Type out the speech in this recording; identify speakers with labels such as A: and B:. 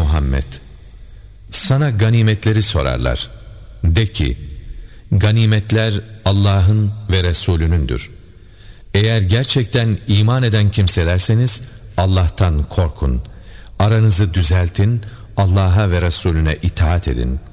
A: Muhammed, sana ganimetleri sorarlar. De ki, ganimetler Allah'ın ve Resulünündür. Eğer gerçekten iman eden kimselerseniz Allah'tan korkun. Aranızı düzeltin, Allah'a ve Resulüne itaat edin.